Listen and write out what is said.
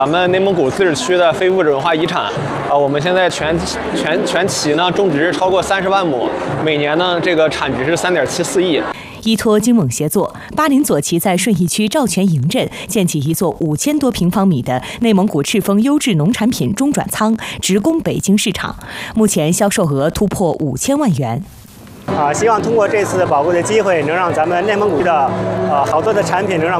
咱们内蒙古自治区的非物质文化遗产，我们现在全旗呢种植超过30万亩，每年呢这个产值是3.74亿。 依托京蒙协作，巴林左旗在顺义区赵全营镇建起一座5000多平方米的内蒙古赤峰优质农产品中转仓，直供北京市场，目前销售额突破5000万元。 希望通过这次宝贵的机会，能让咱们内蒙古的好多的产品能让